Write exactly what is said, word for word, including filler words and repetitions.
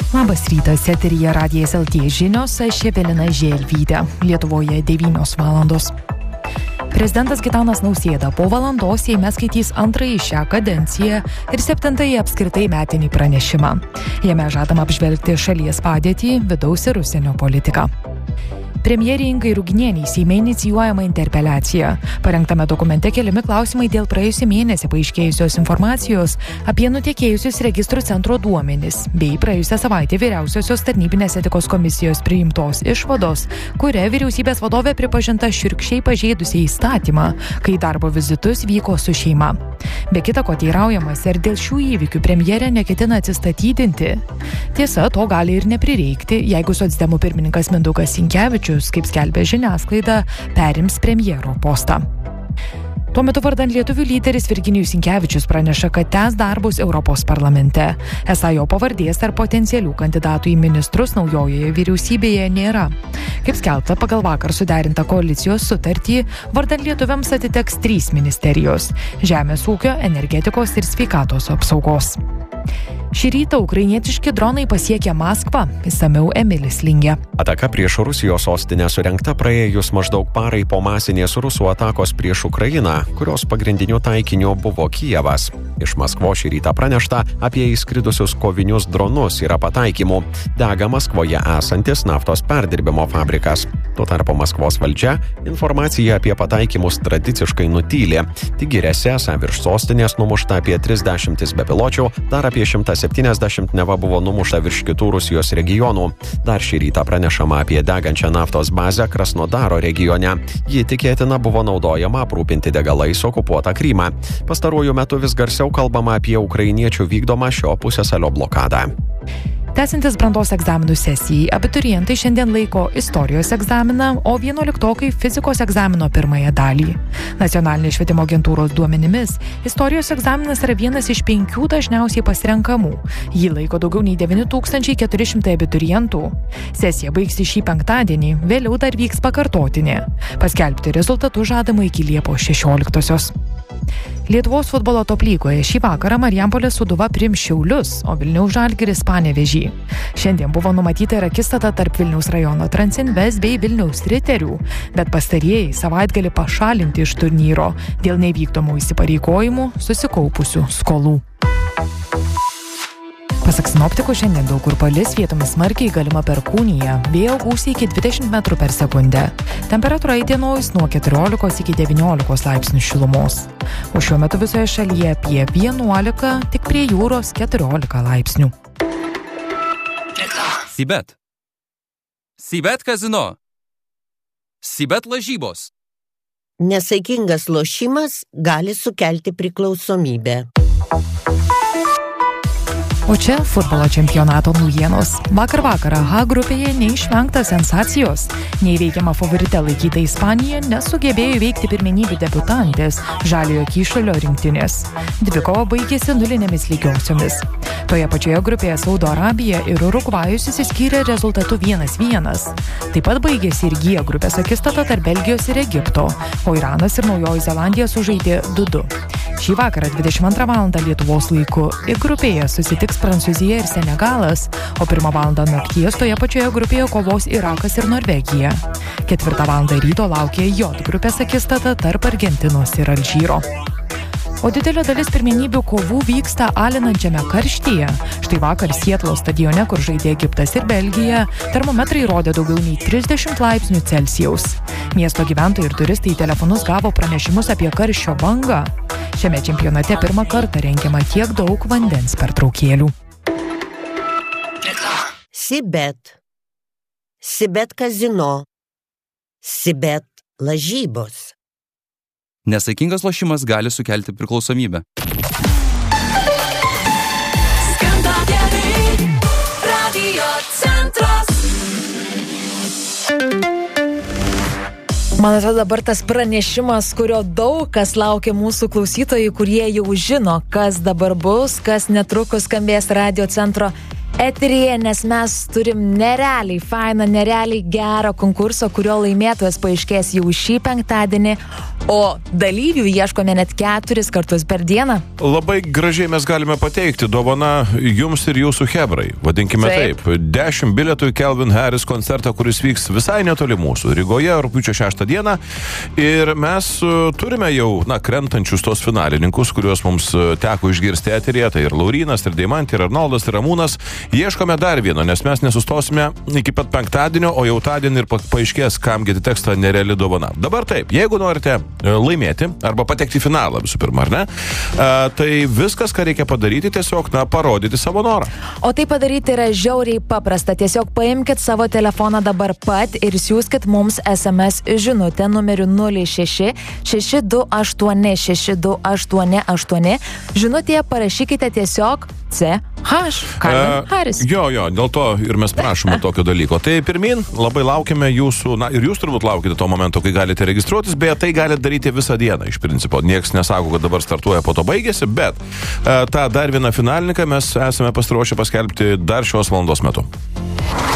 Labas rytas, eteryje Radijas L T žinios, aš Evelina Želvytė. Lietuvoje devynios valandos. Prezidentas Gitanas Nausėda po valandos Seime skaitys antrąjį šią kadenciją ir septintąjį apskritai metinį pranešimą. Jame žadama apžvelgti šalies padėtį, vidaus ir užsienio politiką. Premjerė Ingai Ruginienei Seime inicijuojama interpeliacija. Parengtame dokumente keliami klausimai dėl praėjusį mėnesį paaiškėjusios informacijos apie nutekėjusius registrų centro duomenis, bei praėjusią savaitę vyriausiosios tarnybinės etikos komisijos priimtos išvados, kuria vyriausybės vadovė pripažinta šiurkščiai pažeidusiai įstatymą, kai darbo vizitus vyko su šeima. Be kita ko teiraujamas, ar dėl šių įvykių premjerė neketina atsistatydinti. Tiesa, to gali ir neprireikti, jeigu socdemų pirmininkas Mindaugas Sinkevičius, kaip skelbia žiniasklaida, perims premjero postą. Tuo metu vardan lietuvių lyderis Virginijus Sinkevičius praneša, kad tęs darbus Europos parlamente. Esą jo pavardės ar potencialių kandidatų į ministrus naujojoje vyriausybėje nėra. Kaip skelbta, pagal vakar suderintą koalicijos sutartį, vardan lietuviams atiteks trys ministerijos – žemės ūkio, energetikos ir sveikatos apsaugos. Šį rytą ukrainietiški dronai pasiekė Maskvą, išsamiau Emilis Lingė. Ataka prieš Rusijos sostinę surengta praėjus maždaug parai po masinės rusų atakos prieš Ukrainą, kurios pagrindiniu taikiniu buvo Kijevas. Iš Maskvos šį rytą pranešta apie įskridusius kovinius dronus ir pataikymų. Dega Maskvoje esantis naftos perdirbimo fabrikas. Tuo tarpu Maskvos valdžia informaciją apie pataikymus tradiciškai nutylė. Tik giriasi esą virš sostinės numušta apie trisdešimt bepiločių, dar apie šimtą septyniasdešimt neva buvo numušta virš kitų Rusijos regionų. Dar šį rytą pranešama apie degančią naftos bazę Krasnodaro regione. Ji tikėtina buvo naudojama aprūpinti degalais okupuotą Krymą. Pastaruoju metu vis garsiau kalbama apie ukrainiečių vykdomą šio pusiasalio blokadą. Tęsiantis brandos egzaminų sesijai, abiturientai šiandien laiko istorijos egzaminą, o vienuoliktokai fizikos egzamino pirmąją dalį. Nacionalinės švietimo agentūros duomenimis, istorijos egzaminas yra vienas iš penkių dažniausiai pasirenkamų. Jį laiko daugiau nei devyni tūkstančiai keturi šimtai abiturientų. Sesija baigsis šį penktadienį, vėliau dar vyks pakartotinė. Paskelbti rezultatus žadama iki Liepos šešioliktosios. Lietuvos futbolo top lygoje šį vakarą Marijampolės Sūduva priims Šiaulius, o Vilniaus Žalgiris Panevėžį. Šiandien buvo numatyta ir akistata tarp Vilniaus rajono Transinvest bei Vilniaus Riterių, bet pastarieji savaitgalį pašalinti iš turnyro dėl nevykdomų įsipareigojimų susikaupusių skolų. Pasak sinoptikų, šiandien daug kur palis, vietomis smarkiai galima perkūnija, vėjo gūsiai iki dvidešimt metrų per sekundę. Temperatūra įdienojus nuo keturiolikos iki devyniolikos laipsnių šilumos. O šiuo metu visoje šalyje apie vienuolika, tik prie jūros keturiolika laipsnių. Sibet. Sibet kazino. Sibet lažybos. Nesaikingas lošimas gali sukelti priklausomybę. O čia futbolo čempionato naujienos. Vakar vakarą H grupėje neišvengta sensacijos. Neįveikiama favorite laikyta Ispanija nesugebėjo įveikti pirmenybių debiutantės Žaliojo kyšulio rinktinės. Dvikova baigėsi nulinėmis lygiosiomis. Toje pačioje grupėje Saudo Arabija ir Urugvajus išsiskyrė rezultatu vienas vienas. Taip pat baigėsi ir G grupės akistata tarp Belgijos ir Egipto, o Iranas ir Naujoji Zelandija sužaidė du du. Šį vakarą dvidešimt antrą valandą Lietuvos laiku I grupėje susitiks Prancūzija ir Senegalas, o pirmą valandą nakties toje pačioje grupėje kovos Irakas ir Norvegija. Ketvirtą valandą ryto laukia J grupės akistata tarp Argentinos ir Alžyro. O didelė dalis pirmenybių kovų vyksta alinančiame karštyje. Štai vakar Sietlo stadione, kur žaidė Egiptas ir Belgija, termometrai rodė daugiau nei trisdešimt laipsnių Celsijaus. Miesto gyventojai ir turistai į telefonus gavo pranešimus apie karščio bangą. Šiame čempionate pirmą kartą rengiama tiek daug vandens pertraukėlių. Sibet. Sibet kazino. Sibet lažybos. Nesaikingas lošimas gali sukelti priklausomybę. Man atrodo dabar tas pranešimas, kurio daug kas laukia mūsų klausytojai, kurie jau žino, kas dabar bus, kas netrukus skambės Radio Centro eteryje, nes mes turim nerealiai fainą, nerealiai gerą konkursą, kurio laimėtojas paaiškės jau šį penktadienį, o dalyvių ieškome net keturis kartus per dieną. Labai gražiai mes galime pateikti dovana jums ir jūsų hebrai. Vadinkime taip. taip. Dešimt bilietų į Calvin Harris koncertą, kuris vyks visai netoli mūsų, Rygoje, rugpjūčio šeštą dieną. Ir mes uh, turime jau, na, krentančius tos finalininkus, kuriuos mums uh, teko išgirsti eteryje. Tai ir Laurynas, ir Deimantė, ir Arnoldas, ir Ramūnas. Ieškome dar vieno, nes mes nesustosime iki pat penktadienio, o jau tądien ir pa paaiškės, kam gėti tekstą nereali dovana. Dabar taip, jeigu norite laimėti arba patekti į finalą visų pirma, ar ne? A, tai viskas, ką reikia padaryti, tiesiog, na, parodyti savo norą. O tai padaryti yra žiauriai paprasta. Tiesiog paimkit savo telefoną dabar pat ir siųskit mums es em es žinutę numeriu nulis šeši šeši du aštuoni šeši du aštuoni aštuoni. Žinutėje parašykite tiesiog C H. Calvin Harris. Jo, jo, dėl to ir mes prašome tokio dalyko. Tai pirmin, labai laukiame jūsų, na ir jūs turbūt laukite to momento, kai galite registruotis, beje, tai galite daryti visą dieną iš principo. Niekas nesako, kad dabar startuoja, po to baigėsi, bet e, tą dar vieną finalininką mes esame pasiruošę paskelbti dar šios valandos metu.